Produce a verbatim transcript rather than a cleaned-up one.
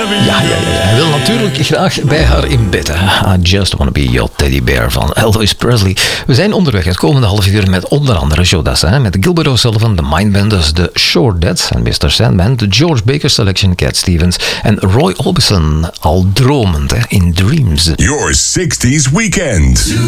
Ja, ja, ja. Hij wil natuurlijk graag bij haar in bed. Hè. I just wanna be your teddy bear van Elvis Presley. We zijn onderweg het komende half uur met onder andere Joe Dassin, met Gilbert O'Sullivan, de Mindbenders, de Short Dads en mister Sandman, de George Baker Selection, Cat Stevens en Roy Orbison, al dromend hè, in Dreams. Your sixties weekend.